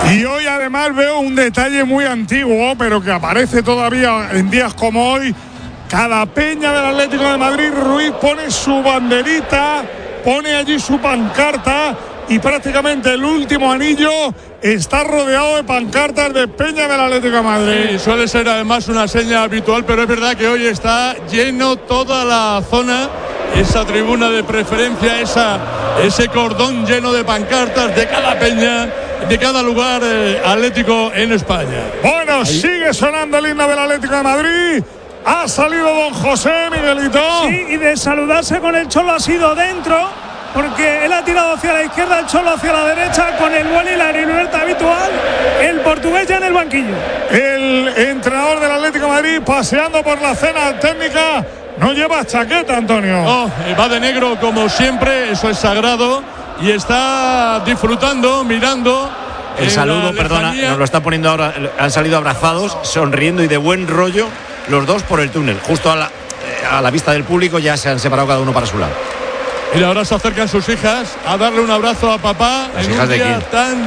Y hoy además veo un detalle muy antiguo, pero que aparece todavía en días como hoy. Cada peña del Atlético de Madrid, Ruiz pone su banderita, pone allí su pancarta y prácticamente el último anillo está rodeado de pancartas de peña del Atlético de Madrid. Sí, suele ser además una seña habitual, pero es verdad que hoy está lleno toda la zona, esa tribuna de preferencia, ese cordón lleno de pancartas de cada peña, de cada lugar atlético en España. Bueno, ahí sigue sonando el himno del Atlético de Madrid. Ha salido don José, Miguelito. Sí, y de saludarse con el Cholo ha sido dentro, porque él ha tirado hacia la izquierda, el Cholo hacia la derecha, con el vuelo y la libertad habitual. El portugués ya en el banquillo. El entrenador del Atlético de Madrid paseando por la cena técnica. No lleva chaqueta, Antonio. No, va de negro como siempre, eso es sagrado. Y está disfrutando, mirando. El saludo, perdona, nos lo está poniendo ahora. Han salido abrazados, sonriendo y de buen rollo los dos por el túnel. Justo a la vista del público ya se han separado cada uno para su lado. Y ahora se acercan sus hijas a darle un abrazo a papá. ¿Las en hijas un de día quién?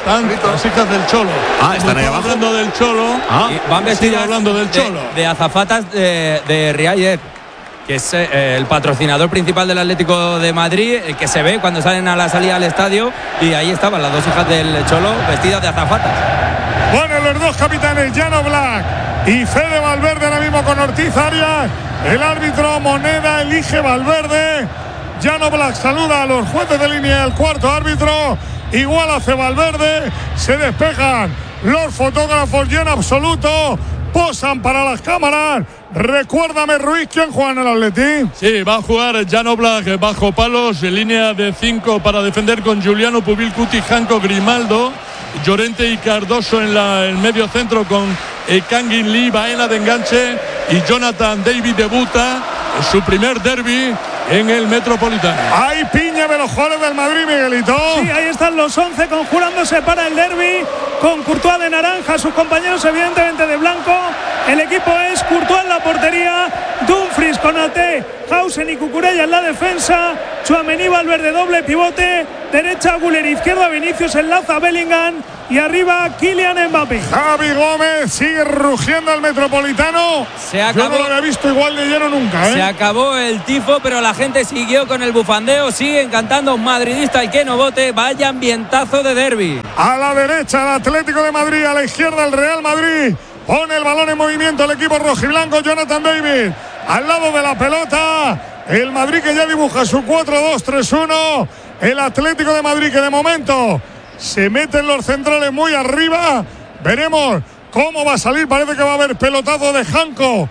las hijas del Cholo. Están ahí abajo. Hablando del Cholo. Van vestidas hablando del Cholo. De azafatas de Riayer, que es el patrocinador principal del Atlético de Madrid, el que se ve cuando salen a la salida del estadio, y ahí estaban las dos hijas del Cholo vestidas de azafatas. Bueno, los dos capitanes, Jan Oblak y Fede Valverde, ahora mismo con Ortiz Arias. El árbitro Moneda elige Valverde. Jan Oblak saluda a los jueces de línea, el cuarto árbitro. Igual hace Valverde. Se despejan los fotógrafos y en absoluto posan para las cámaras. Recuérdame, Ruiz, ¿quién juega en el Atleti? Sí, va a jugar Jan Oblak bajo palos, en línea de 5 para defender con Giuliano, Pubil, Cuti, Janko, Grimaldo, Llorente y Cardoso en el medio centro con Kangin Lee, Baena de enganche, y Jonathan David debuta en su primer derbi en el Metropolitano. Hay piña de los jugadores del Madrid, Miguelito. Sí, ahí están los 11 conjurándose para el derbi, con Courtois de naranja, sus compañeros evidentemente de blanco. El equipo es Courtois en la portería, Dumfries, Konaté, Hausen y Cucurella en la defensa, Tchouaméni, Valverde doble pivote, derecha Güler, izquierda Vinicius, enlaza Bellingham y arriba Kylian Mbappé. Javi Gómez sigue rugiendo al Metropolitano. Yo no lo había visto igual de lleno nunca, Se acabó el tifo, pero la gente siguió con el bufandeo, siguen cantando madridista y que no vote. Vaya ambientazo de derbi. A la derecha el Atlético de Madrid, a la izquierda el Real Madrid. Pone el balón en movimiento el equipo rojiblanco, Jonathan David al lado de la pelota. El Madrid que ya dibuja su 4-2-3-1. El Atlético de Madrid que de momento se meten los centrales muy arriba. Veremos cómo va a salir. Parece que va a haber pelotazo de Janko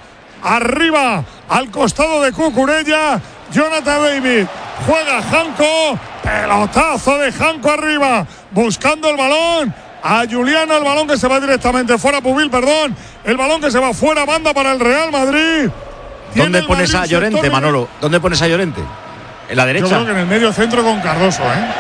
arriba al costado de Cucurella. Jonathan David juega Janko. Pelotazo de Janko arriba buscando el balón. A Giuliano, el balón que se va directamente fuera, Pubil, perdón. El balón que se va fuera, banda para el Real Madrid. ¿Dónde pones a Llorente, Manolo? ¿Dónde pones a Llorente? ¿En la derecha? Yo creo que en el medio centro con Cardoso,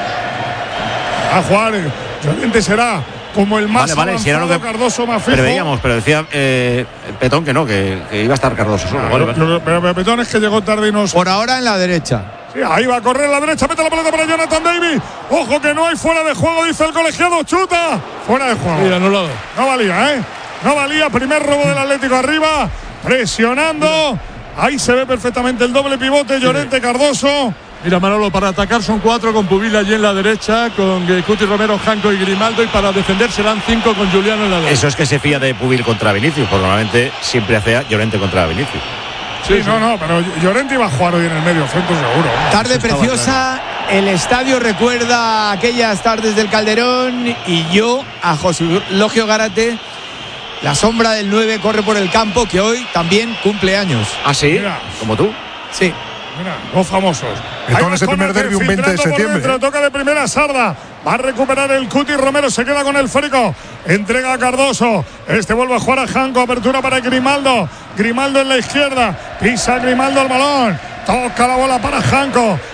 A jugar, Llorente será como el más vale, si era lo que Cardoso más fijo. Pero decía Petón que no, que iba a estar Cardoso solo. Pero Petón es que llegó tarde y no. Por ahora en la derecha. Sí, ahí va a correr la derecha, mete la pelota para Jonathan David. Ojo que no hay fuera de juego, dice el colegiado, chuta. Fuera de juego. Mira, anulado. No valía, No valía, primer robo del Atlético arriba, presionando. Ahí se ve perfectamente el doble pivote, Llorente, Cardoso. Mira, Manolo, para atacar son 4 con Pubil allí en la derecha, con Cuti, Romero, Janko y Grimaldo, y para defender serán 5 con Giuliano en la derecha. Eso es que se fía de Pubil contra Vinicius, porque normalmente siempre hace Llorente contra Vinicius. Sí, no, pero Llorente iba a jugar hoy en el medio centro seguro. Tarde preciosa, el estadio recuerda aquellas tardes del Calderón y yo a José Logio Gárate, la sombra del 9 corre por el campo, que hoy también cumple años. ¿Ah, sí? Mira. ¿Como tú? Sí. Mira, los famosos. Con ese primer derbi un 20 de septiembre. Dentro, toca de primera Sarda. Va a recuperar el Cuti, Romero se queda con el Férico. Entrega a Cardoso. Este vuelve a jugar a Janko. Apertura para Grimaldo. Grimaldo en la izquierda. Pisa Grimaldo al balón. Toca la bola para Janko.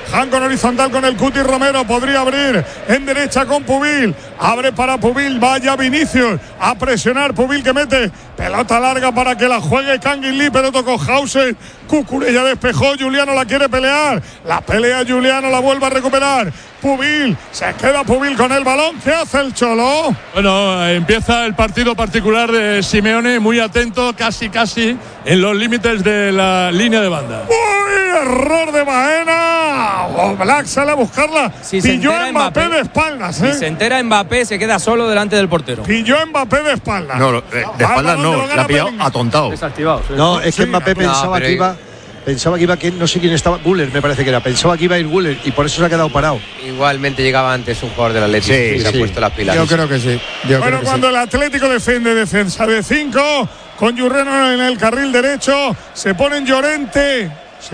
Janko en horizontal con el Cuti Romero. Podría abrir en derecha con Pubil. Abre para Pubil. Vaya Vinicius a presionar. Pubil que mete pelota larga para que la juegue Kangin Lee, pero tocó Hausen. Cucurella despejó. Juliano la quiere pelear. La pelea Juliano, la vuelve a recuperar. Pubil, se queda Pubil con el balón. ¿Qué hace el Cholo? Bueno, empieza el partido particular de Simeone, muy atento, casi en los límites de la línea de banda. ¡Uy! Error de Baena. Black sale a buscarla. Si pilló a Mbappé de espaldas. Si se entera Mbappé, se queda solo delante del portero. Pilló a Mbappé de espaldas. No, de espaldas no, la ha pillado atontado. Desactivado. Sí. No, es que Mbappé pensaba que iba, que no sé quién estaba, Güler me parece que era, pensaba que iba a ir Güler y por eso se ha quedado parado. Igualmente llegaba antes un jugador del Atlético y se ha puesto las pilas. Yo creo que sí. Bueno, cuando el Atlético defiende defensa de 5, con Jurreno en el carril derecho, se pone Llorente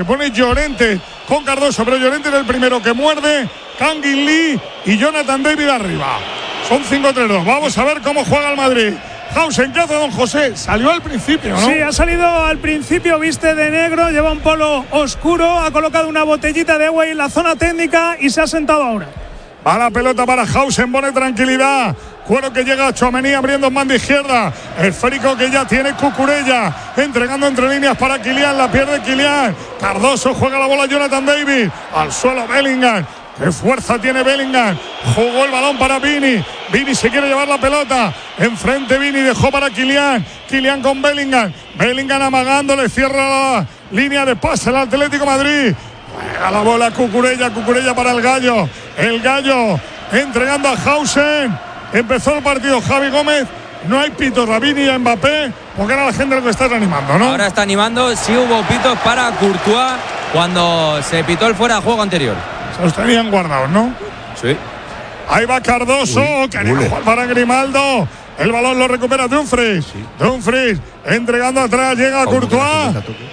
con Cardoso, pero Llorente es el primero que muerde, Kangin Lee y Jonathan David arriba. Son 5-3-2. Vamos a ver cómo juega el Madrid. Hausen, ¿qué hace don José? Salió al principio, ¿no? Sí, ha salido al principio, viste de negro, lleva un polo oscuro, ha colocado una botellita de agua en la zona técnica y se ha sentado ahora. Va la pelota para Hausen, pone tranquilidad. Cuero que llega a Tchouaméni abriendo en banda izquierda. Esférico que ya tiene Cucurella. Entregando entre líneas para Kylian. La pierde Kylian. Cardoso juega la bola Jonathan David. Al suelo Bellingham. ¡Qué fuerza tiene Bellingham! Jugó el balón para Vini. Vini se quiere llevar la pelota. Enfrente Vini, dejó para Kylian. Kylian con Bellingham. Bellingham amagándole, cierra la línea de pase el Atlético Madrid. Juega la bola Cucurella para el Gallo. El Gallo entregando a Hausen. Empezó el partido Javi Gómez. No hay pitos a Vini y a Mbappé, porque era la gente lo que está animando, ¿no? Ahora está animando. Sí hubo pitos para Courtois cuando se pitó el fuera de juego anterior. Se los tenían guardados, ¿no? Sí. Ahí va Cardoso, quería jugar para Grimaldo. El balón lo recupera Dumfries. Dumfries entregando atrás, llega a Courtois.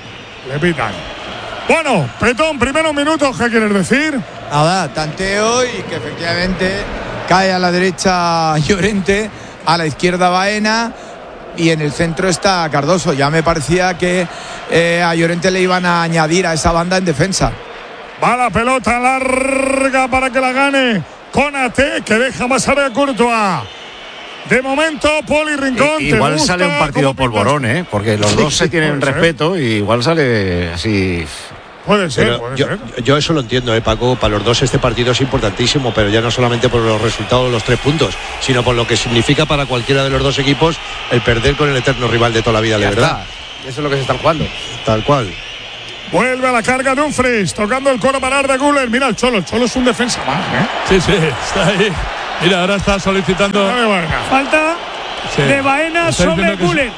Le pitan. Bueno, Petón, primeros minutos, ¿qué quieres decir? Nada, tanteo y que efectivamente cae a la derecha Llorente, a la izquierda Baena y en el centro está Cardoso. Ya me parecía que a Llorente le iban a añadir a esa banda en defensa. Va la pelota larga para que la gane Konaté, que deja pasar a Courtois. De momento, Poli Rincón. Igual sale un partido polvorón, porque los dos se tienen respeto y igual sale así. Puede ser. Yo eso lo entiendo, Paco. Para los dos este partido es importantísimo, pero ya no solamente por los resultados, los 3 puntos, sino por lo que significa para cualquiera de los dos equipos el perder con el eterno rival de toda la vida, de verdad. Eso es lo que se están jugando. Tal cual. Vuelve a la carga Dumfries, tocando el coro para Arda Güler. Mira el Cholo es un defensa más, Sí, está ahí. Mira, ahora está solicitando falta de Baena sobre Güler.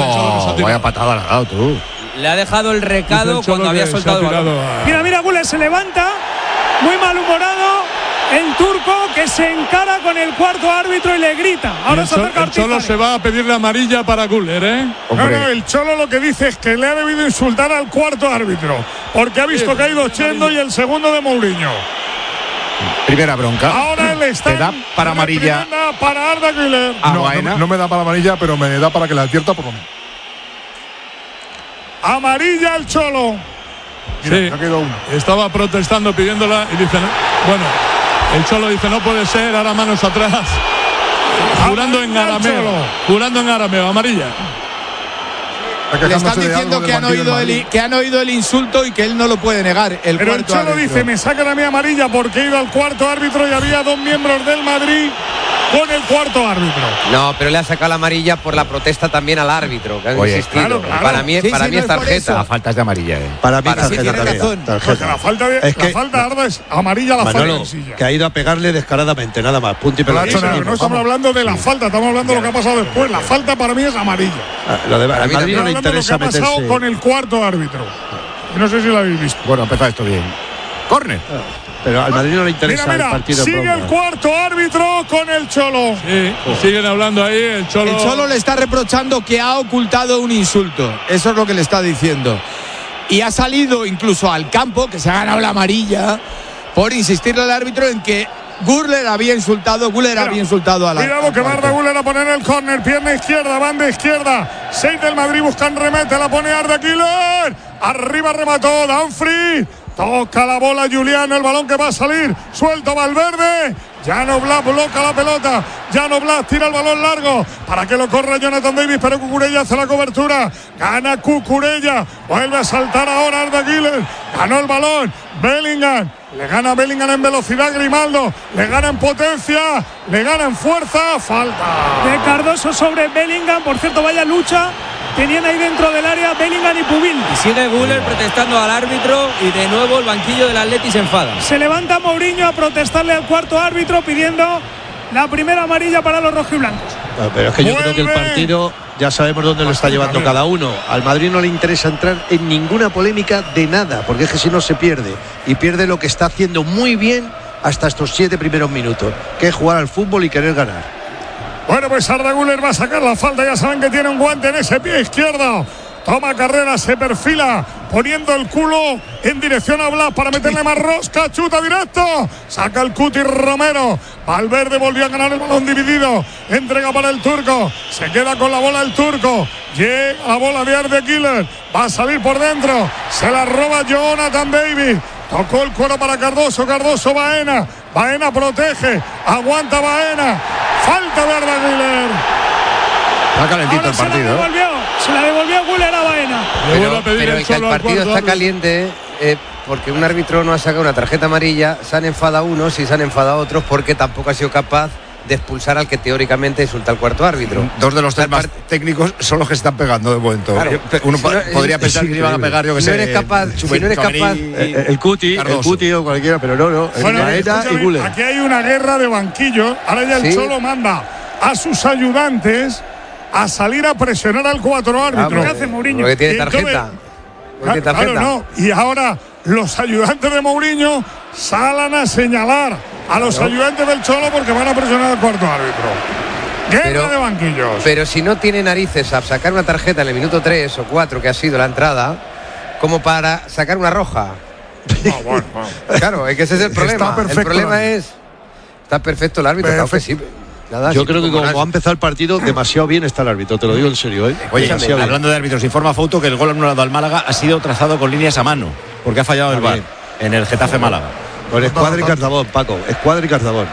Vaya patada le ha dado tú. Le ha dejado el recado cuando había soltado el balón. Mira, Güler se levanta, muy malhumorado. El turco que se encara con el cuarto árbitro y le grita. Ahora se acerca el Cholo se va a pedirle amarilla para Güler, No, el Cholo lo que dice es que le ha debido insultar al cuarto árbitro, porque ha visto que ha ido Chendo y el segundo de Mourinho. Primera bronca. Ahora él está. ¿Te da para amarilla? Para Arda Güler. No me da para amarilla, pero me da para que la advierta por lo menos. Amarilla el Cholo. Mira, estaba protestando, pidiéndola y dice, bueno, el Cholo dice, no puede ser, ahora manos atrás. Jurando en arameo, amarilla. Le están diciendo que han oído el insulto y que él no lo puede negar. Pero el Cholo dice, me sacan a mí amarilla porque he ido al cuarto árbitro y había 2 miembros del Madrid con el cuarto árbitro. No, pero le ha sacado la amarilla por la protesta también al árbitro, que han insistido. Claro. Para mí es tarjeta. La falta es de amarilla. Para mí es tarjeta también. La falta de Arda es amarilla, la falta en silla. Que ha ido a pegarle descaradamente, nada más. Punto y pelota. No estamos hablando de la falta, estamos hablando de lo que ha pasado después. La falta para mí es amarilla. Lo de Madrid no le interesa lo que ha pasado meterse con el cuarto árbitro. No sé si lo habéis visto. Bueno, empezó esto bien. Córner. Pero al Madrid no le interesa el partido. Sigue el cuarto árbitro con el Cholo. Sí, siguen hablando ahí. El Cholo le está reprochando que ha ocultado un insulto. Eso es lo que le está diciendo. Y ha salido incluso al campo, que se ha ganado la amarilla, por insistirle al árbitro en que Güler había insultado a la. Cuidado que Arda Güler a poner el córner, pierna izquierda, banda izquierda. 6 del Madrid buscan remete, la pone Arda Güler. Arriba remató Dumfries. Toca la bola Juliano, el balón que va a salir. Suelto Valverde. Jan Oblak bloca la pelota. Jan Oblak tira el balón largo para que lo corra Jonathan Davis, pero Cucurella hace la cobertura. Gana Cucurella. Vuelve a saltar ahora Arda Güler. Ganó el balón. Bellingham. Le gana Bellingham en velocidad Grimaldo. Le gana en potencia. Le gana en fuerza. Falta de Cardoso sobre Bellingham. Por cierto, vaya lucha tenían ahí dentro del área Bellingham y Pubil. Y sigue Güler protestando al árbitro y de nuevo el banquillo del Atleti se enfada. Se levanta Mourinho a protestarle al cuarto árbitro pidiendo la primera amarilla para los rojiblancos. No, pero es que yo creo que el partido ya sabemos dónde lo está llevando cada uno. Al Madrid no le interesa entrar en ninguna polémica de nada, porque es que si no se pierde. Y pierde lo que está haciendo muy bien hasta estos 7 primeros minutos, que es jugar al fútbol y querer ganar. Bueno, pues Arda Güler va a sacar la falta. Ya saben que tiene un guante en ese pie izquierdo. Toma carrera, se perfila, poniendo el culo en dirección a Oblak para meterle más rosca. Chuta directo. Saca el Cuti Romero. Valverde volvió a ganar el balón dividido. Entrega para el turco. Se queda con la bola el turco. Llega la bola de Arda Güler. Va a salir por dentro. Se la roba Jonathan Davis. Tocó el cuero para Cardoso. Cardoso, Baena. Baena protege. Aguanta Baena. Falta de Arda Güler. Está calentito el partido. Se la devolvió Güler a Baena. Pero el partido está caliente porque un árbitro no ha sacado una tarjeta amarilla. Se han enfadado unos y se han enfadado otros porque tampoco ha sido capaz de expulsar al que teóricamente insulta al cuarto árbitro. Dos de los tres más técnicos son los que se están pegando de momento. Claro. Uno podría pensar que iban a pegar, yo que sé. No eres capaz, si no eres capaz. El Cuti o cualquiera, pero no. Bueno, y Güler. aquí hay una guerra de banquillos. Ahora ya el Cholo manda a sus ayudantes a salir a presionar al cuatro árbitro. ¿Qué hace Mourinho? Porque tiene tarjeta. Claro, no. Y ahora los ayudantes de Mourinho salen a señalar a los ayudantes del Cholo porque van a presionar al cuarto árbitro. Guerra de banquillos. Pero si no tiene narices a sacar una tarjeta en el minuto 3 o 4 que ha sido la entrada, como para sacar una roja. Bueno. Claro, es que ese es el problema. El problema es está perfecto el árbitro, claro que sí. Nada, yo creo que como ha empezado el partido, demasiado bien está el árbitro, te lo digo en serio. Oye, hablando de árbitros, informa Fouto que el gol anulado al Málaga ha sido trazado con líneas a mano, porque ha fallado el VAR en el Getafe Málaga. Con Escuadra y Cardabón, Paco, Escuadra y Cardabón.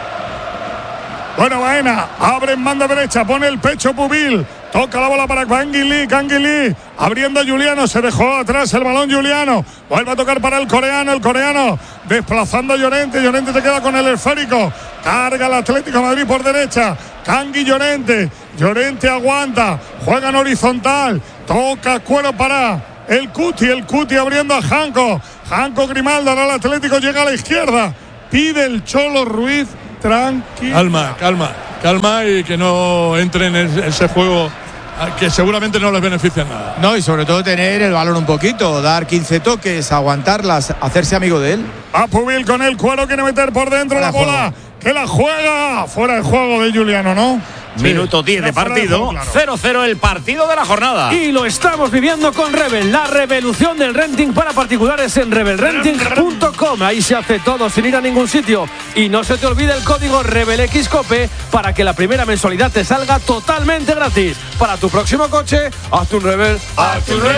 Bueno, Baena abre en banda derecha, pone el pecho Pubil, toca la bola para Canguilí, abriendo a Juliano, se dejó atrás el balón Juliano, vuelve a tocar para el coreano desplazando a Llorente se queda con el esférico, carga el Atlético de Madrid por derecha, Cangui Llorente aguanta, juega en horizontal, toca cuero para el Cuti abriendo a Janko Grimaldo, ahora el Atlético llega a la izquierda, pide el Cholo Ruiz. Tranquilo. Calma y que no entren en ese juego que seguramente no les beneficia nada. No, y sobre todo tener el balón un poquito, dar 15 toques, aguantarlas, hacerse amigo de él. A Pubil con el cuero, quiere meter por dentro la bola, que la juega. Fuera de juego de Juliano, ¿no? Sí. Minuto 10 de partido, 0-0 el partido de la jornada. Y lo estamos viviendo con Rebel, la revolución del renting para particulares en rebelrenting.com. Ahí se hace todo sin ir a ningún sitio. Y no se te olvide el código RebelXCOPE para que la primera mensualidad te salga totalmente gratis. Para tu próximo coche, hazte un Rebel. ¡Hazte un Rebel!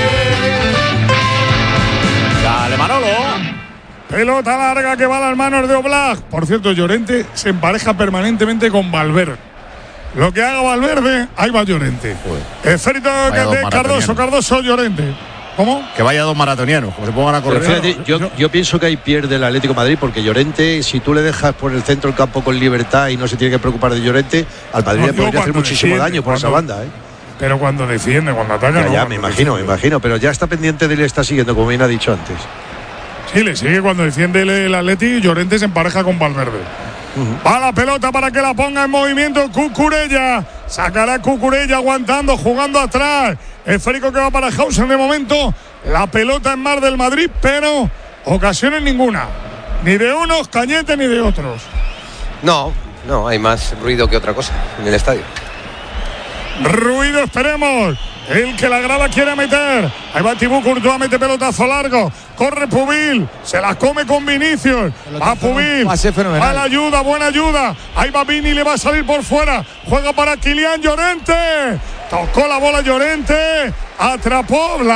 Dale, Manolo. Pelota larga que va a las manos de Oblak. Por cierto, Llorente se empareja permanentemente con Valverde. Lo que haga Valverde, ahí va Llorente. Esférico de Cardoso, Llorente. ¿Cómo? Que vaya dos maratonianos, como se pongan a correr. Fíjate, yo pienso que ahí pierde el Atlético de Madrid, porque Llorente, si tú le dejas por el centro del campo con libertad y no se tiene que preocupar de Llorente, al Madrid le podría hacer muchísimo daño por esa banda. Pero cuando defiende, cuando ataca. Ya, me imagino, pero ya está pendiente de él, está siguiendo, como bien ha dicho antes. Sí, le sigue cuando defiende el Atleti. Llorente se empareja con Valverde. Va la pelota para que la ponga en movimiento Cucurella. Sacará Cucurella aguantando, jugando atrás. Esférico que va para Hausen de momento. La pelota en mar del Madrid, pero ocasiones ninguna. Ni de unos, Cañete, ni de otros. No, hay más ruido que otra cosa en el estadio. Ruido, esperemos. El que la grada quiere meter. Ahí va Thibaut Courtois, mete pelotazo largo. Corre Pubil, se la come con Vinicius. Va Pubil, va la ayuda, buena ayuda. Ahí va Vini, le va a salir por fuera. Juega para Kylian Llorente. Tocó la bola Llorente. Atrapó Oblak.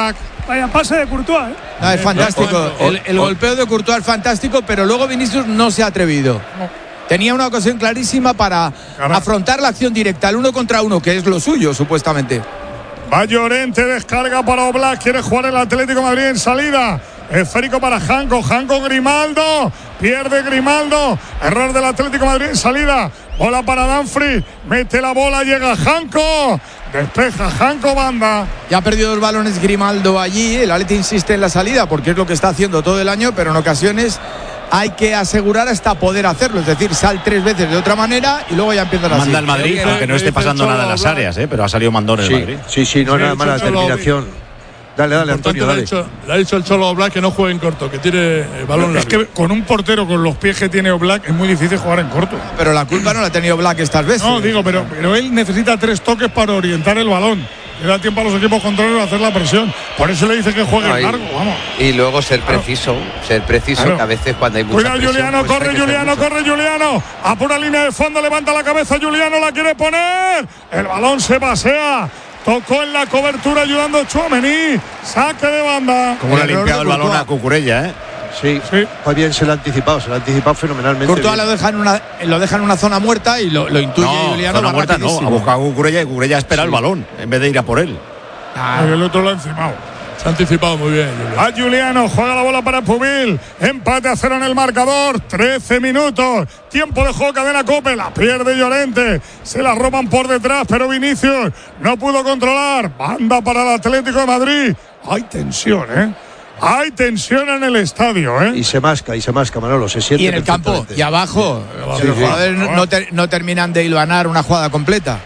Vaya pase de Courtois, ¿eh? No, es fantástico. El golpeo de Courtois es fantástico, pero luego Vinicius no se ha atrevido. Tenía una ocasión clarísima para afrontar la acción directa, el 1 contra 1, que es lo suyo, supuestamente. Va Llorente, descarga para Oblak, quiere jugar el Atlético de Madrid en salida. Esférico para Janko, Grimaldo, pierde Grimaldo, error del Atlético de Madrid en salida, bola para Dumfries, mete la bola, llega Janko, despeja Janko, banda. Ya ha perdido 2 balones Grimaldo allí, el Atleti insiste en la salida porque es lo que está haciendo todo el año, pero en ocasiones hay que asegurar hasta poder hacerlo, es decir, sal 3 veces de otra manera y luego ya empiezan así. Manda el Madrid, aunque no esté pasando nada en las áreas, pero ha salido mandón el Madrid. Sí, no nada más la terminación. Dale, Antonio, dale. Le ha dicho el Cholo Oblak que no juegue en corto, que tire el balón largo. Es que con un portero con los pies que tiene Oblak es muy difícil jugar en corto. Pero la culpa no la ha tenido Oblak estas veces. No, digo, pero él necesita 3 toques para orientar el balón. Le da tiempo a los equipos contrarios a hacer la presión. Por eso le dice que juegue en largo, vamos. Y luego ser preciso, que a veces cuando hay mucha Cuidado, presión, Juliano, pues corre Juliano. A pura línea de fondo, levanta la cabeza Juliano, la quiere poner. El balón se pasea. Tocó en la cobertura ayudando a Tchouaméni. Saque de banda. Como le ha limpiado el balón a Cucurella, Sí, pues bien, se lo ha anticipado fenomenalmente. Courtois lo deja en una zona muerta y lo intuye Juliano. Zona muerta no, ha buscado a Cucurella y Cucurella espera el balón en vez de ir a por él. El otro lo ha encimado. Se ha anticipado muy bien, Juliano. A Juliano, juega la bola para Pubil. Empate a 0 en el marcador. 13 minutos. Tiempo de juego, cadena COPE. La pierde Llorente. Se la roban por detrás, pero Vinicius no pudo controlar. Banda para el Atlético de Madrid. Hay tensión, Hay tensión en el estadio, Y se masca, Manolo. Se siente. Y en el campo, y abajo. Los jugadores no terminan de hilvanar una jugada completa.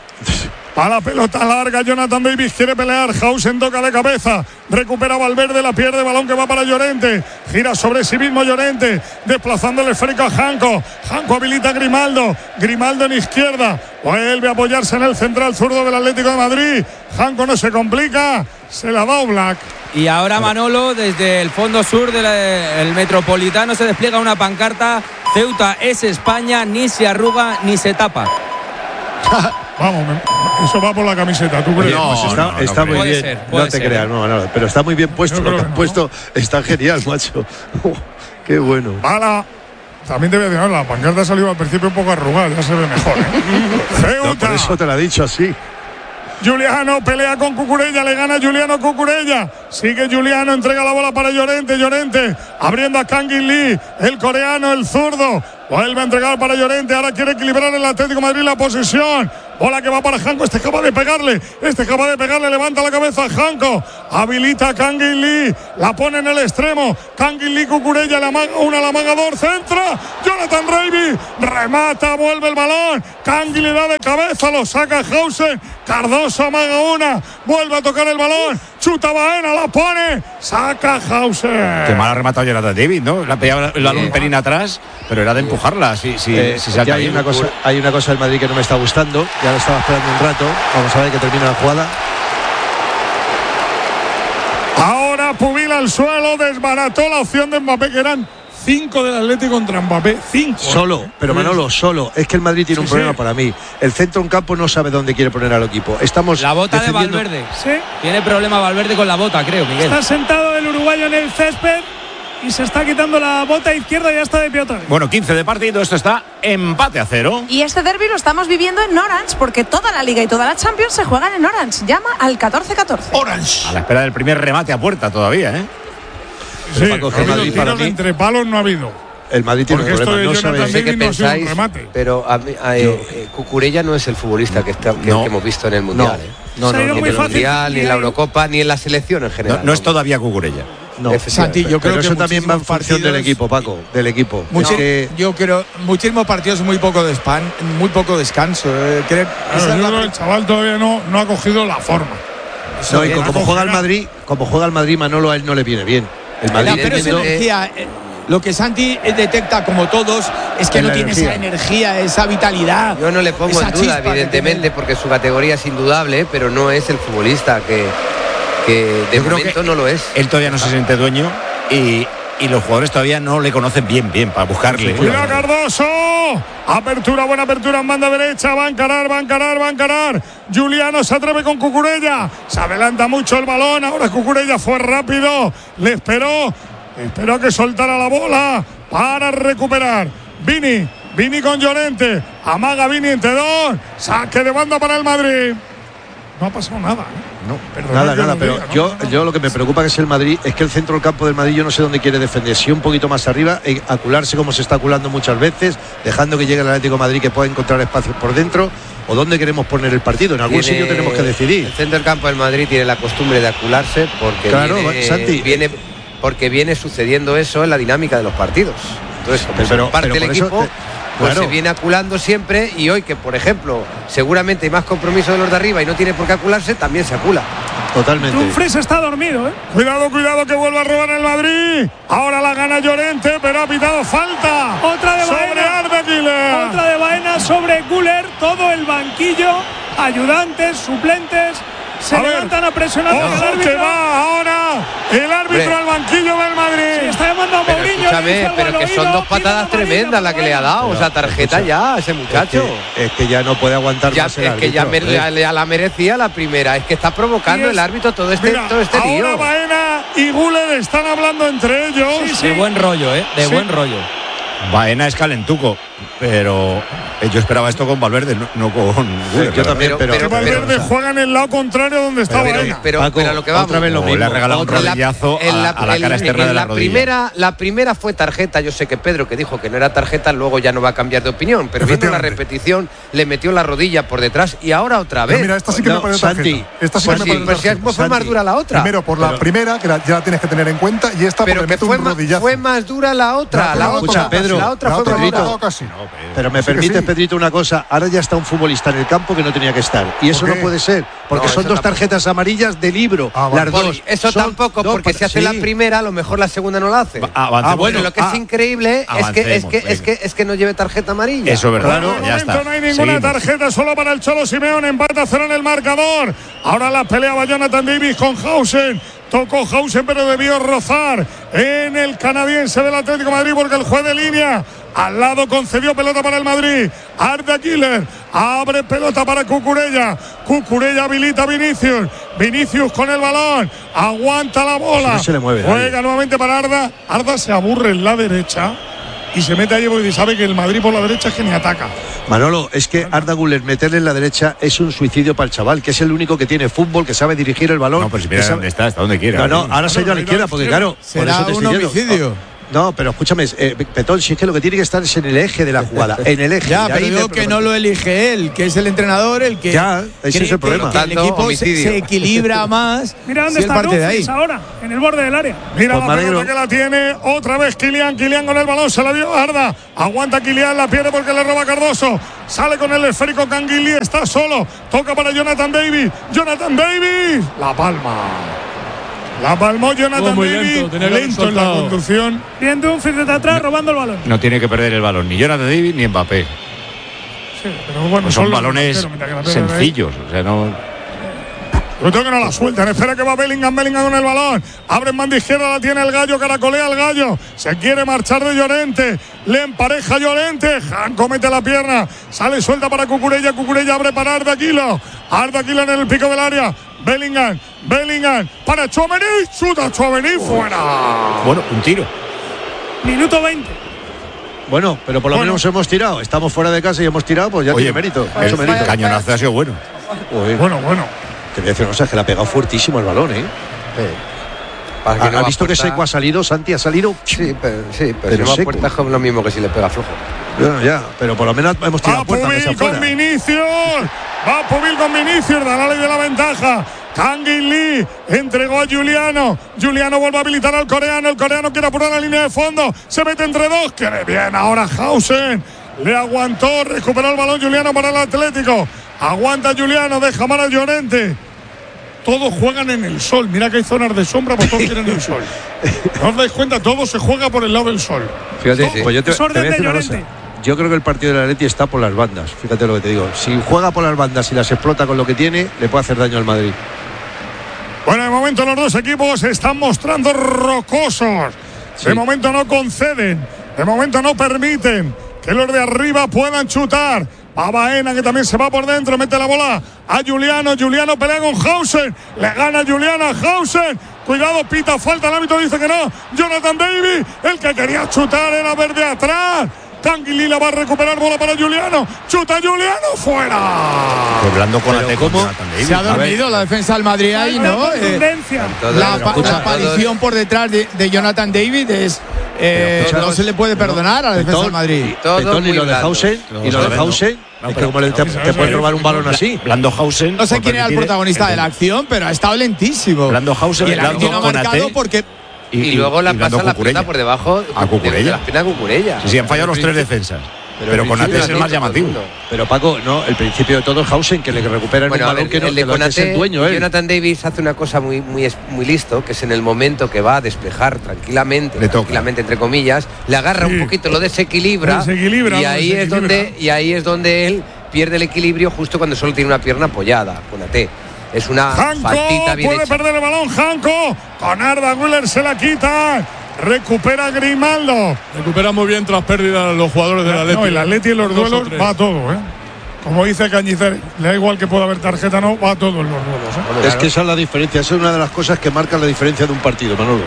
A la pelota larga, Jonathan Davis quiere pelear. Hausen toca de cabeza. Recupera Valverde, la pierde. Balón que va para Llorente. Gira sobre sí mismo Llorente. Desplazando el esférico a Janko. Janko habilita a Grimaldo. Grimaldo en izquierda. Vuelve a apoyarse en el central zurdo del Atlético de Madrid. Janko no se complica. Se la da Oblak. Y ahora Manolo, desde el fondo sur del Metropolitano, se despliega una pancarta. Ceuta es España, ni se arruga ni se tapa. Vamos, eso va por la camiseta, ¿tú crees? No, está muy bien. No te creas, pero está muy bien puesto. Lo que han puesto está genial, macho. Qué bueno. Bala. También te voy a decir, la pancarta ha salido al principio un poco arrugada, ya se ve mejor. Ceuta. Por eso te lo he dicho así. Juliano pelea con Cucurella, le gana Juliano Cucurella. Sigue Juliano, entrega la bola para Llorente. Llorente abriendo a Kangin Lee, el coreano, el zurdo. Vuelve a entregar para Llorente. Ahora quiere equilibrar el Atlético de Madrid la posesión. Bola que va para Janko. Este acaba de pegarle. Levanta la cabeza Janko. Habilita a Kangin Lee. La pone en el extremo. Kangin Lee, Cucurella, la amaga 2. Centra. Jonathan Davis. Remata, vuelve el balón. Kangin le da de cabeza. Lo saca Hausen. Cardoso amaga una. Vuelve a tocar el balón. Chuta Baena, la pone. Saca Hausen. Qué mal ha rematado Jonathan Davis, ¿no? La pegaba el balón un pelín atrás, pero era de empujarla. Si se ya hay una cosa del Madrid que no me está gustando. Ya lo estaba esperando un rato. Vamos a ver que termina la jugada. Ahora Pubil al suelo, desbarató la opción de Mbappé, que eran 5 del Atlético contra Mbappé. 5. Solo, pero Manolo, solo. Es que el Madrid tiene un problema para mí. El centro en campo no sabe dónde quiere poner al equipo. Estamos la bota de Valverde. Sí. Tiene problema Valverde con la bota, creo, Miguel. Está sentado el uruguayo en el césped y se está quitando la bota izquierda y ya está de pie otra vez. Bueno, 15 de partido, esto está empate a 0. Y este derbi lo estamos viviendo en Orange, porque toda la Liga y toda la Champions se juegan en Orange. Llama al 1414. Orange. A la espera del primer remate a puerta todavía, Sí, tiros entre palos no ha habido. El Madrid tiene un problema, no sé qué pensáis, pero Cucurella no es el futbolista que hemos visto en el Mundial. No, ni en el Mundial, ni en la Eurocopa, ni en la selección en general. No es todavía Cucurella. No, Santi, yo creo que eso también va en función del equipo, Paco, del equipo. Yo creo muchísimos partidos, muy poco descanso. El chaval todavía no ha cogido la forma. No, y como juega el Madrid, Manolo, a él no le viene bien. El Madrid pero esa energía, lo que Santi detecta, como todos, es que no tiene esa energía, esa vitalidad. Yo no le pongo en duda, evidentemente, porque su categoría es indudable, pero no es el futbolista que de momento no lo es. Él todavía no se siente dueño y y los jugadores todavía no le conocen bien para buscarle. Cuidado Cardoso, apertura, buena apertura en banda derecha, va a encarar. Juliano se atreve con Cucurella, se adelanta mucho el balón, ahora Cucurella fue rápido, le esperó a que soltara la bola para recuperar. Vini con Llorente, amaga Vini entre dos, saque de banda para el Madrid. No ha pasado nada, No, nada, pero yo lo que me preocupa que es el Madrid, es que el centro del campo del Madrid yo no sé dónde quiere defender, si un poquito más arriba, acularse como se está aculando muchas veces, dejando que llegue el Atlético de Madrid que pueda encontrar espacios por dentro, o dónde queremos poner el partido, en algún sitio tenemos que decidir. El centro del campo del Madrid tiene la costumbre de acularse porque viene sucediendo eso en la dinámica de los partidos. Entonces, parte del equipo se viene aculando siempre, y hoy que, por ejemplo, seguramente hay más compromiso de los de arriba y no tiene por qué acularse, también se acula. Totalmente. Dumfries está dormido, ¿eh? Cuidado que vuelve a robar el Madrid. Ahora la gana Llorente, pero ha pitado falta. Otra de sobre Baena. Arda Güler. Otra de Baena sobre Güler. Todo el banquillo, ayudantes, suplentes, se levantan a presionar al árbitro. Que va ahora el árbitro al banquillo del Madrid. Sí, está llamando a Mourinho. Escúchame, pero que son dos patadas tremendas las que le ha dado. O sea, tarjeta ya a ese muchacho. Es que ya no puede aguantar más el árbitro. Es que ya la merecía la primera. Es que está provocando el árbitro todo este lío. Ahora Baena y Güler están hablando entre ellos. Sí. De buen rollo, buen rollo. Baena es calentuco, pero yo esperaba esto con Valverde, no con Güler. Yo también, pero Valverde juega en el lado contrario donde está Baena. Pero a lo que vamos. Otra vez lo mismo. Le ha regalado un rodillazo a la cara externa de la rodilla. La primera fue tarjeta. Yo sé que Pedro, que dijo que no era tarjeta, luego ya no va a cambiar de opinión. Pero viendo la repetición, le metió la rodilla por detrás y ahora otra vez. Pero mira, esta sí que me parece tarjeta. Esta sí que me parece tarjeta. Pues fue más dura la otra. Primero por la primera, que ya la tienes que tener en cuenta, y esta porque mete un rodillazo. Fue más dura la otra. La otra fue más dura. Pero me permite, Pedrito, una cosa. Ahora ya está un futbolista en el campo que no tenía que estar. Y eso no puede ser. Porque son dos tarjetas amarillas de libro. Las dos. Eso tampoco, porque si hace la primera, a lo mejor la segunda no la hace. Bueno, lo que es increíble es que no lleve tarjeta amarilla. Eso es verdad. Ya está. No hay ninguna tarjeta, solo para el Cholo Simeone. Empata 0 en el marcador. Ahora la pelea va Jonathan Davis con Hausen. Tocó Hausen, pero debió rozar en el canadiense del Atlético de Madrid, porque el juez de línea al lado concedió pelota para el Madrid. Arda Güler abre pelota para Cucurella. Cucurella habilita a Vinicius con el balón, aguanta la bola. No se le mueve. Juega nuevamente para Arda. Arda se aburre en la derecha y se mete allí porque sabe que el Madrid por la derecha es que ni ataca. Manolo, es que Arda Güler meterle en la derecha es un suicidio para el chaval, que es el único que tiene fútbol, que sabe dirigir el balón. No, pero si mira dónde está, hasta donde quiera. No, ahora se ha ido a la izquierda, porque claro, será un homicidio. No, pero escúchame, Petón, si es que lo que tiene que estar es en el eje de la jugada, en el eje. Ya, pero digo que no lo elige él, que es el entrenador el que ya, ese es el problema. Que el equipo se equilibra más. Mira dónde está Dumfries ahora, en el borde del área. Mira la pelota que la tiene otra vez Kylian con el balón, se la dio Arda. Aguanta Kylian, la pierde porque le roba Cardoso. Sale con el esférico, Canguilí está solo. Toca para Jonathan Davis. La palma. La palmó Jonathan Davis, lento en la conducción. Bien Dumfries desde atrás, robando el balón. No tiene que perder el balón ni Jonathan Davis ni Mbappé. Sí, pero bueno, pues son balones sencillos, o sea, no. Yo tengo que no la sueltan. Espera que va Bellingham con el balón. Abre en banda izquierda, la tiene el Gallo, caracolea el Gallo. Se quiere marchar de Llorente. Le empareja Llorente. Janko mete la pierna. Sale suelta para Cucurella. Cucurella abre para Arda Güler en el pico del área. Bellingham para Tchouaméni. Chuta Tchouaméni fuera. Bueno, un tiro. Minuto 20. Bueno, pero por lo menos hemos tirado. Estamos fuera de casa y hemos tirado, pues ya tiene mérito. El cañonazo ha sido bueno. Bueno. Te voy a decir una cosa, es que le ha pegado fuertísimo el balón, ¿eh? ¿Ha visto que Seco ha salido? ¿Santi ha salido? Sí, pero si no va a puerta es lo mismo que si le pega flojo. Ya, pero por lo menos hemos tirado puerta. Va Pubil con Vinicius, da la ley de la ventaja. Kangin Lee entregó a Juliano. Juliano vuelve a habilitar al coreano. El coreano quiere apurar la línea de fondo. Se mete entre dos. Quiere bien ahora Hausen. Le aguantó, recuperó el balón Juliano para el Atlético. Aguanta Juliano, deja mal a Llorente. Todos juegan en el sol. Mira que hay zonas de sombra, pues todos quieren el sol. ¿No os dais cuenta? Todo se juega por el lado del sol. Fíjate, pues yo te voy a decir una cosa. Yo creo que el partido del Atleti está por las bandas. Fíjate lo que te digo. Si juega por las bandas y las explota con lo que tiene, le puede hacer daño al Madrid. Bueno, de momento los dos equipos se están mostrando rocosos. De momento no conceden, de momento no permiten que los de arriba puedan chutar. Va Baena, que también se va por dentro, mete la bola a Juliano. Juliano pelea con Hausen, le gana Juliano a Hausen. Cuidado, pita falta, el árbitro dice que no. Jonathan David, el que quería chutar era verde atrás. Canguilí la va a recuperar, bola para Juliano. Chuta Juliano, fuera. Hablando con se ha dormido la defensa del Madrid ahí, ¿no? La aparición por detrás de Jonathan David es no se le puede perdonar a la defensa del Madrid. Y lo de Hausen, es que como te pueden robar un balón así. Blando Hausen. No sé quién era el protagonista de la acción, pero ha estado lentísimo. Blando Hausen, y el árbitro no ha marcado porque. Y luego la pasa la pelota por debajo a Cucurella. La pierna de Cucurella. Sí, han fallado los 3 defensas. Pero Konate es el más llamativo. Pero Paco, no, el principio de todo es Hausen, que le recuperan un balón que no el de Konate es el dueño. Jonathan Davis hace una cosa muy listo, que es en el momento que va a despejar tranquilamente entre comillas, le agarra un poquito, lo desequilibra y ahí es donde él pierde el equilibrio justo cuando solo tiene una pierna apoyada. Konate. Es una faltita bien puede hecha. perder el balón Janko. Con Arda Güler se la quita. Recupera Grimaldo. Recupera muy bien tras pérdida los jugadores del Atleti. No, el Atleti en los duelos va todo, ¿eh? Como dice Cañizares, le da igual que pueda haber tarjeta, no, va todo en los duelos, ¿eh? Es que esa es la diferencia, esa es una de las cosas que marcan la diferencia de un partido, Manolo.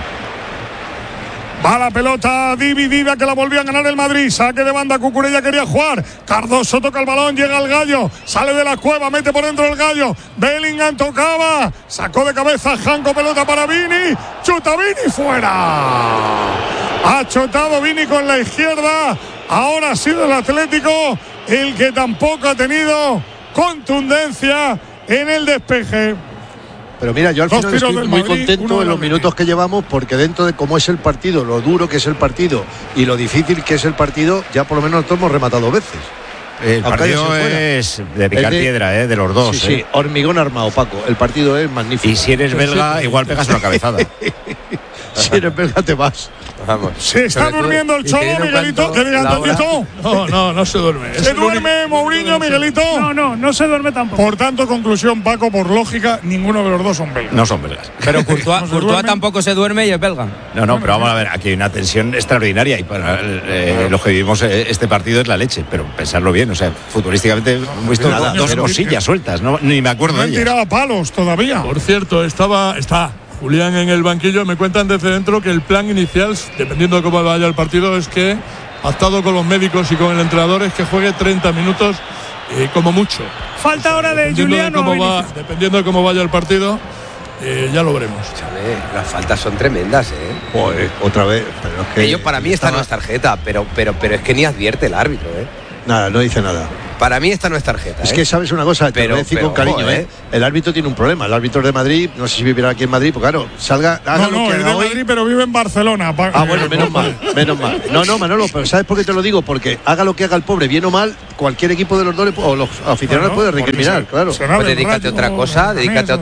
Va la pelota dividida que la volvió a ganar el Madrid. Saque de banda, Cucurella quería jugar. Cardoso toca el balón, llega el Gallo. Sale de la cueva, mete por dentro el Gallo. Bellingham tocaba. Sacó de cabeza Janko, pelota para Vini. Chuta Vini, fuera. Ha chutado Vini con la izquierda. Ahora ha sido el Atlético el que tampoco ha tenido contundencia en el despeje. Pero mira, yo al final estoy muy contento en los minutos que llevamos, porque dentro de cómo es el partido, lo duro que es el partido y lo difícil que es el partido, ya por lo menos nosotros hemos rematado 2 veces. El partido es de picar piedra, de los dos. Sí, hormigón armado, Paco. El partido es magnífico. Y si eres belga, igual pegas una cabezada. Si eres belga, te vas. Vamos. Se está durmiendo el Cholo, Miguelito. ¿Qué diga Antonito? No se duerme. ¿Se duerme Mourinho, Miguelito? No se duerme tampoco. Por tanto, conclusión, Paco, por lógica, ninguno de los dos son belgas. No son belgas. Pero Courtois tampoco se duerme y es belga. No, pero vamos a ver, aquí hay una tensión extraordinaria y para los que vivimos este partido es la leche, pero pensarlo bien, o sea, futbolísticamente hemos visto dos cosillas sueltas, ni me acuerdo de ellas. No han tirado palos todavía. Por cierto, está Julián en el banquillo. Me cuentan desde dentro que el plan inicial, dependiendo de cómo vaya el partido, es que, pactado con los médicos y con el entrenador, es que juegue 30 minutos como mucho. Falta ahora de Juliano. Dependiendo de cómo vaya el partido, ya lo veremos. Las faltas son tremendas, Joder, otra vez. Pero es que para mí esta no es tarjeta, pero es que ni advierte el árbitro, Nada, no dice nada. Para mí esta no es tarjeta. Es que sabes una cosa, te lo voy a decir con cariño, El árbitro tiene un problema. El árbitro de Madrid, no sé si vivirá aquí en Madrid, pues claro, haga lo que haga de Madrid, pero vive en Barcelona. Bueno, menos mal. No, Manolo, pero ¿sabes por qué te lo digo? Porque haga lo que haga el pobre, bien o mal, cualquier equipo de los dos o los aficionados puede recriminar, claro. Pues dedícate a otra cosa, dedícate a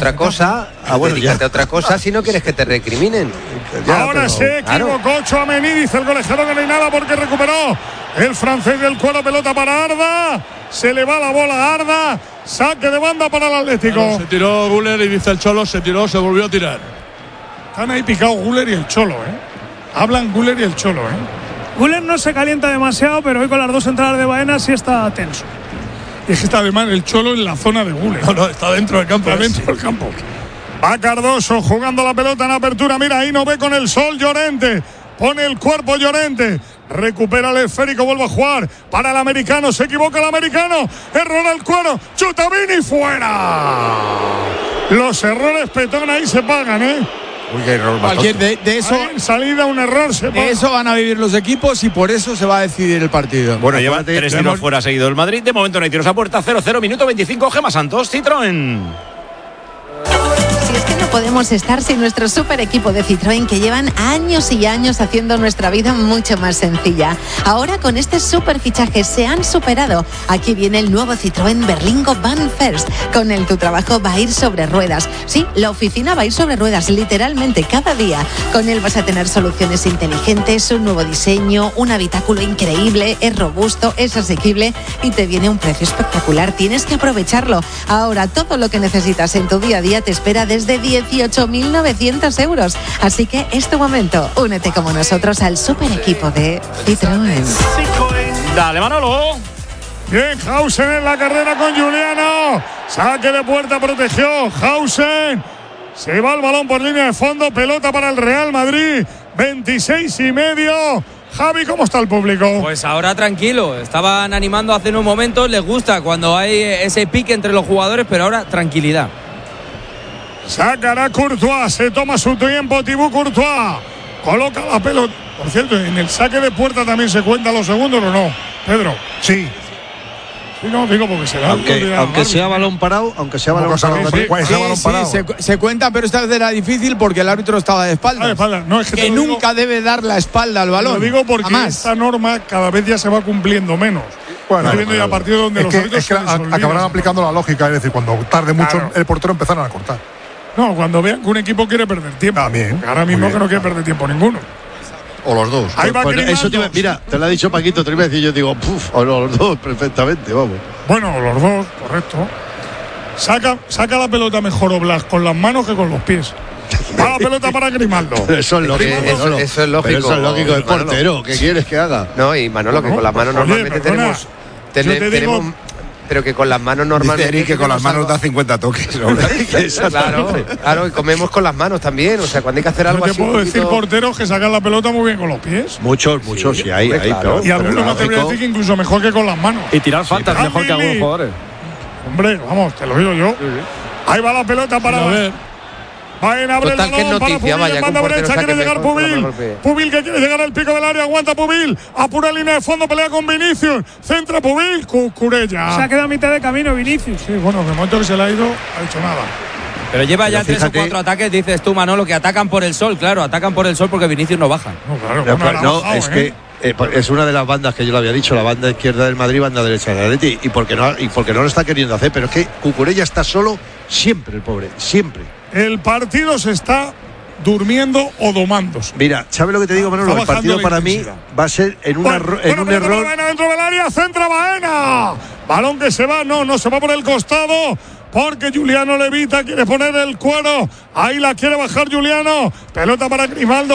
otra cosa si no quieres que te recriminen. Ahora se equivocó Tchouaméni, dice el colegiado que no hay nada porque recuperó el francés del cuero, pelota para Arda. Se le va la bola a Arda. Saque de banda para el Atlético. Se tiró Güler y dice el Cholo, se volvió a tirar. Están ahí picados Güler y el Cholo, Hablan Güler y el Cholo, Güler no se calienta demasiado, pero hoy con las dos entradas de Baena sí está tenso. Y es que está además el Cholo en la zona de Güler. No, está dentro del campo. Está dentro del campo. Va Cardoso jugando la pelota en apertura. Mira, ahí no ve con el sol Llorente. Pone el cuerpo Llorente. Recupera el esférico, vuelve a jugar para el americano. Se equivoca el americano. Error al cuero. Chuta Vini, fuera. Los errores, Petón, ahí se pagan, Uy, qué error. Cualquier de eso. Ahí en salida, un error se paga. De eso van a vivir los equipos y por eso se va a decidir el partido. Bueno, lleva 3 tiros fuera seguido el Madrid. De momento no hay tiros a puerta. 0-0, minuto 25. Gemma Santos, Citroën. Si es que no podemos estar sin nuestro super equipo de Citroën, que llevan años y años haciendo nuestra vida mucho más sencilla. Ahora con este super fichaje se han superado. Aquí viene el nuevo Citroën Berlingo Van First. Con él tu trabajo va a ir sobre ruedas. Sí, la oficina va a ir sobre ruedas, literalmente cada día. Con él vas a tener soluciones inteligentes, un nuevo diseño, un habitáculo increíble, es robusto, es asequible y te viene un precio espectacular. Tienes que aprovecharlo. Ahora todo lo que necesitas en tu día a día te espera desde 10 18.900 euros. Así que es tu momento. Únete como nosotros al super equipo de Citroën. Dale, Manolo. Bien, Hausen en la carrera con Juliano. Saque de puerta, protegió Hausen. Se va el balón por línea de fondo. Pelota para el Real Madrid. 26,5. Javi, ¿cómo está el público? Pues ahora tranquilo. Estaban animando hace unos momentos. Les gusta cuando hay ese pique entre los jugadores, pero ahora tranquilidad. Sacará Courtois. Se toma su tiempo Thibaut Courtois. Coloca la pelota. Por cierto, en el saque de puerta también se cuentan los segundos, ¿o no, Pedro? Sí. Sí, no, digo porque se da. Aunque sea balón parado, se cuenta, pero esta vez era difícil porque el árbitro estaba de espaldas. No, es que nunca debe dar la espalda al balón. Lo digo porque esta norma cada vez ya se va cumpliendo menos. Bueno, estoy viendo ya partidos donde los árbitros es que acabarán aplicando la lógica, es decir, cuando tarde mucho el portero empezarán a cortar. No, cuando vean que un equipo quiere perder tiempo. También. Ahora mismo que no quiere perder tiempo ninguno. O los dos. Ahí va eso mira, te lo ha dicho Paquito 3 veces y yo digo, o los dos perfectamente, vamos. Bueno, los dos, correcto. Saca la pelota mejor Oblak con las manos que con los pies. Va la pelota para Grimaldo. Eso es lógico. Eso es lógico. Pero eso es lógico del portero. ¿Qué quieres que haga? No, y Manolo, que con las manos normalmente tenemos. Pero que con las manos normalmente. Dice que con las manos da 50 toques. Claro, y comemos con las manos también. O sea, cuando hay que hacer algo así. Te puedo decir porteros que sacan la pelota muy bien con los pies. Muchos, sí, hay. Claro. Y algunos no te voy a decir que incluso mejor que con las manos. Y tirar faltas mejor que algunos jugadores. Hombre, vamos, te lo digo yo. Ahí va la pelota para ver. Baena abre Total, el balón para Pubil, en banda derecha quiere llegar Pubil. Pubil que quiere llegar al pico del área, aguanta Pubil. Apura línea de fondo, pelea con Vinicius. Centra Pubil, Cucurella. Se ha quedado a mitad de camino Vinicius. Sí, bueno, de momento que se le ha ido, ha hecho nada. Pero lleva ya 3 o 4 ataques, dices tú, Manolo, que atacan por el sol. Claro, atacan por el sol porque Vinicius no baja. No, claro. Es que es una de las bandas que yo le había dicho, la banda izquierda del Madrid, banda derecha del Atleti, y porque no lo está queriendo hacer, pero es que Cucurella está solo siempre, el pobre, siempre. El partido se está durmiendo o domándose. Mira, ¿sabes lo que te digo, Manolo? El partido para mí va a ser en un error. Baena dentro del área, centra Baena. Balón que se va, no se va por el costado. Porque Juliano Levita quiere poner el cuero. Ahí la quiere bajar Juliano. Pelota para Grimaldo,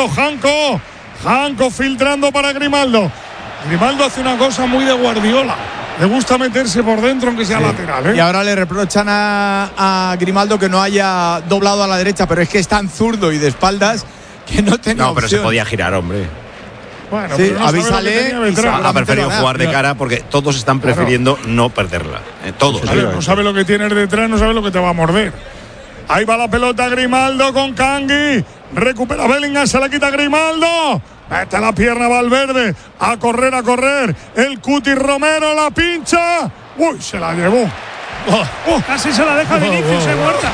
Janko filtrando para Grimaldo. Grimaldo hace una cosa muy de Guardiola. Le gusta meterse por dentro aunque sea lateral, ¿eh? Y ahora le reprochan a Grimaldo que no haya doblado a la derecha, pero es que es tan zurdo y de espaldas que no tenía opción. Pero se podía girar, hombre. Bueno, sí, no avísale. Ha preferido jugar de cara porque todos están prefiriendo no perderla. Todos. No sabe lo que tienes detrás, no sabe lo que te va a morder. Ahí va la pelota Grimaldo con Kangui. Recupera Bellingham, se la quita Grimaldo. Mete la pierna Valverde. A correr. El Cuti Romero la pincha. Uy, se la llevó. Casi se la deja Vinicius, se muerta.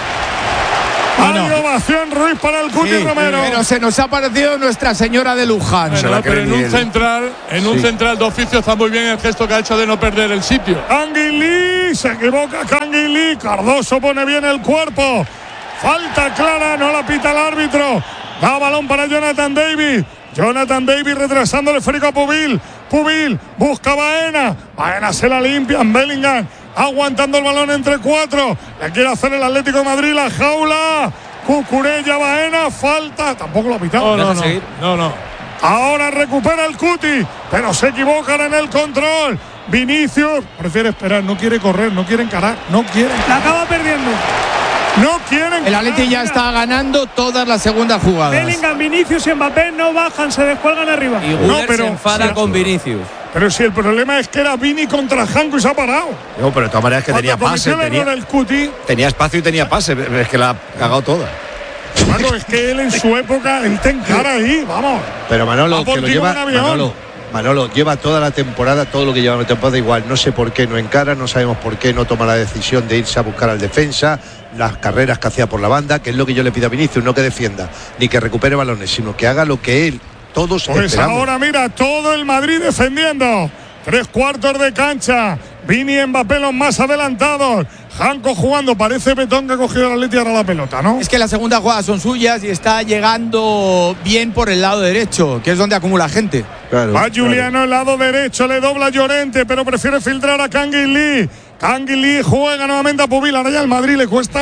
Hay ovación Ruiz para el Cuti Romero. Pero se nos ha parecido Nuestra Señora de Luján. Pero en un central de oficio está muy bien el gesto que ha hecho de no perder el sitio. Canguilí, se equivoca Canguilí. Cardoso pone bien el cuerpo. Falta clara, no la pita el árbitro. Da balón para Jonathan David. Jonathan David retrasando el esférico a Pubil. Pubil busca Baena. Baena se la limpian. Bellingham aguantando el balón entre 4. Le quiere hacer el Atlético de Madrid la jaula. Cucurella, Baena, falta. Tampoco lo ha pitado. No. Ahora recupera el Cuti, pero se equivocan en el control. Vinicius prefiere esperar, no quiere correr, no quiere encarar, La acaba perdiendo. No quieren. El Atleti ya está ganando todas las segundas jugadas. Bellingham, Vinicius y Mbappé no bajan, se descuelgan arriba. Y Guller se enfada con Vinicius. Pero si el problema es que era Vini contra Janko y se ha parado. No, pero de todas maneras que tenía pase. Tenía espacio y tenía pase. Es que la ha cagado toda. Bueno, es que él en su época, él te encara ahí, vamos. Pero Manolo, que lo lleva. Manolo lleva toda la temporada, todo lo que lleva la temporada igual. No sé por qué no encara, no sabemos por qué no toma la decisión de irse a buscar al defensa, las carreras que hacía por la banda, que es lo que yo le pido a Vinicius, no que defienda, ni que recupere balones, sino que haga lo que él, todos esperamos. Ahora mira, todo el Madrid defendiendo. 3/4 de cancha. Vini y Mbappé los más adelantados. Janko jugando, parece Betón que ha cogido el Atleti ahora la pelota, ¿no? Es que las segundas jugadas son suyas y está llegando bien por el lado derecho, que es donde acumula gente. Va Juliano el lado derecho, le dobla Llorente, pero prefiere filtrar a Canguilí. Canguilí juega nuevamente a Pubil. Ahora ya el Madrid le cuesta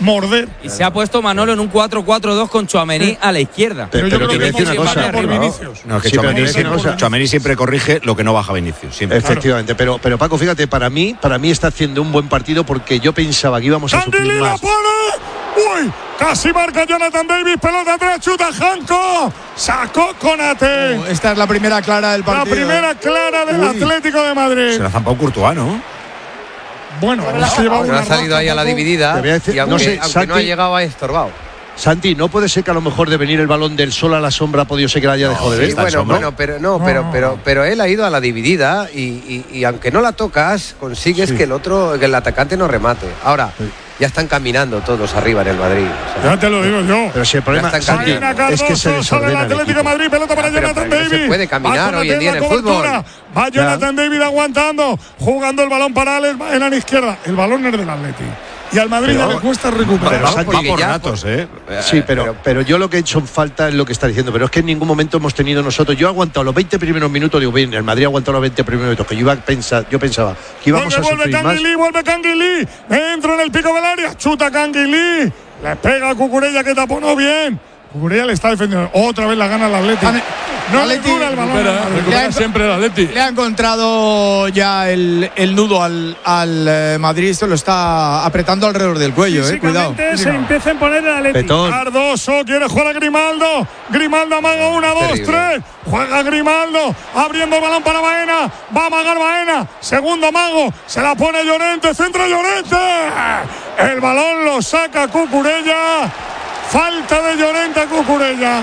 morder. Y se ha puesto Manolo en un 4-4-2 con Tchouaméni a la izquierda. Pero yo te voy a decir una cosa. No, es que Tchouaméni siempre corrige lo que no baja Vinicius. Siempre. Efectivamente, pero Paco, fíjate, para mí está haciendo un buen partido porque yo pensaba que íbamos a sufrir más. ¡Uy! Casi marca Jonathan Davis, pelota atrás, chuta Janko, sacó Konate. Esta es la primera clara del partido. La primera clara del Atlético de Madrid. Se la ha zampado Courtois, ¿no? Bueno, ha salido ahí a la dividida decir, y aunque no ha llegado, ha estorbado. Santi, ¿no puede ser que a lo mejor de venir el balón del sol a la sombra ha podido ser que la haya dejado de ver? Sí, pero él ha ido a la dividida y aunque no la tocas, consigues que el atacante no remate. Ahora, ya están caminando todos arriba en el Madrid. O sea, ya te lo digo yo. Pero si el problema es que se desordena el Atlético de Madrid, pelota para Jonathan Davis. Se puede caminar hoy en día en el fútbol. Va Jonathan Davis aguantando, jugando el balón para Alex en la izquierda. El balón es del Atlético. Y al Madrid ya le cuesta recuperar. Va por ratos, Sí, pero yo lo que he hecho en falta es lo que está diciendo. Pero es que en ningún momento hemos tenido nosotros. Yo he aguantado los 20 primeros minutos. Digo, bien, el Madrid ha aguantado los 20 primeros minutos. Que yo pensaba que íbamos a sufrir más. Vuelve Canguilí. Entra en el pico del área. Chuta Canguilí. Le pega a Cucurella que taponó bien. Cucurella le está defendiendo. Otra vez la gana el Atlético. No le dura el balón. Recupera siempre el Atlético. Le ha encontrado ya el nudo al Madrid. Se lo está apretando alrededor del cuello. Cuidado. Se empieza a poner el Atlético. Cardoso quiere jugar a Grimaldo. Grimaldo amaga 1, 2, 3. Juega Grimaldo. Abriendo el balón para Baena. Va a amagar Baena. Segundo amago. Se la pone Llorente. Centro Llorente. El balón lo saca Cucurella. Falta de Llorente a Cucurella.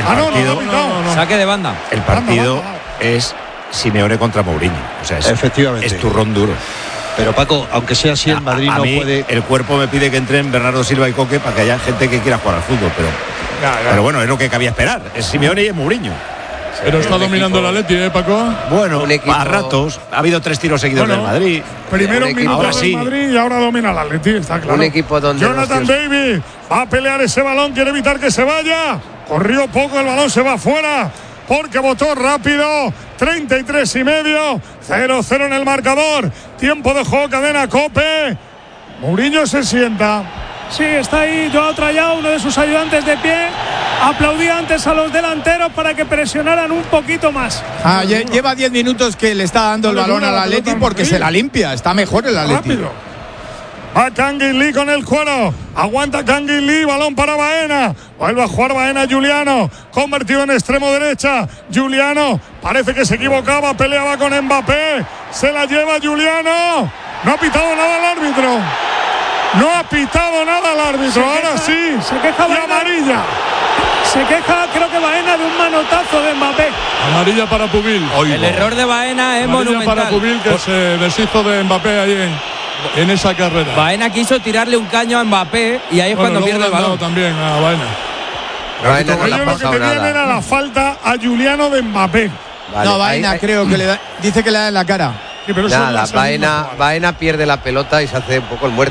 No. Saque de banda. El partido es Simeone contra Mourinho. O sea, efectivamente. Es turrón duro. Pero Paco, aunque sea así, el Madrid no puede. El cuerpo me pide que entren Bernardo Silva y Coque para que haya gente que quiera jugar al fútbol. Pero bueno, es lo que cabía esperar. Es Simeone y es Mourinho. Pero está dominando el Atlético, Paco. Bueno, a ratos. Ha habido 3 tiros seguidos del Madrid. Primero un minuto del Madrid y ahora domina el Atlético, está claro. Un equipo donde Jonathan Davis va a pelear ese balón, quiere evitar que se vaya. Corrió poco, el balón se va afuera porque botó rápido. 33,5. 0-0 en el marcador. Tiempo de juego, cadena COPE. Mourinho se sienta. Sí, está ahí Joao Trayao, uno de sus ayudantes de pie. Aplaudía antes a los delanteros para que presionaran un poquito más. Lleva 10 minutos que le está dando el balón al Atleti porque se la limpia. Está mejor el Atleti. Va Canguilí con el cuero. Aguanta Canguilí. Balón para Baena. Vuelve a jugar Baena. Juliano. Convertido en extremo derecha. Juliano. Parece que se equivocaba. Peleaba con Mbappé. Se la lleva Juliano. No ha pitado nada el árbitro. No ha pitado nada el árbitro. Ahora sí. Se queja y amarilla. Se queja, creo que Baena, de un manotazo de Mbappé. Amarilla para Pubil. El error de Baena es monumental. Para Pubil, que se deshizo de Mbappé ahí en esa carrera. Baena quiso tirarle un caño a Mbappé y ahí es cuando pierde el balón. También a Baena. Baena no le ha lo que pasado tenían nada. era la falta a Juliano de Mbappé. Vale, no, Baena creo que dice que le da en la cara. Sí, pero nada, Baena pierde la pelota y se hace un poco el muerto.